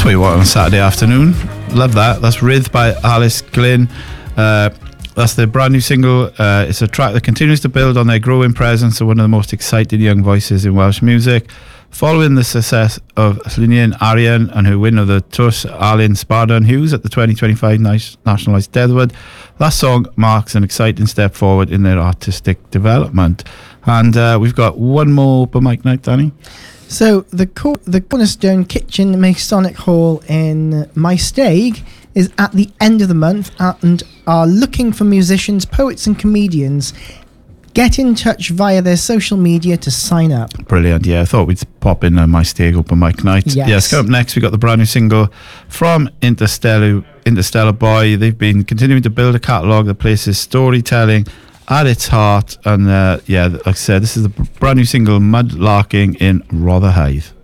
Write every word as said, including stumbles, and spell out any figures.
what you want on a Saturday afternoon. Love that. That's Rydd by Alice Glynn. Uh, that's their brand new single. Uh, it's a track that continues to build on their growing presence of one of the most exciting young voices in Welsh music. Following the success of Lluniau'n Arian and her win of the Tws Alun Sbardan Hughes at the twenty twenty-five National Eisteddfod, that song marks an exciting step forward in their artistic development. And uh, we've got one more per mic night, Danny. So the cor- the Cornerstone Kitchen Masonic Hall in Maesteg is at the end of the month and are looking for musicians, poets and comedians. Get in touch via their social media to sign up. Brilliant, yeah. I thought we'd pop in uh, Maesteg open mic night. Yes. Yes, coming up next, we got the brand new single from Interstellar, Interstellar Boy. They've been continuing to build a catalogue that places storytelling at its heart. And uh, yeah, like I said, this is the brand new single, Mudlarking in Rotherhithe.